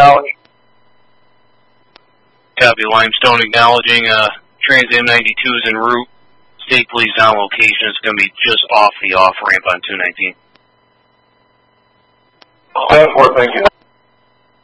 College. Copy, Limestone acknowledging Trans Am 92 is en route. State Police on location. It's going to be just off the off-ramp on 219. 10-4, thank you.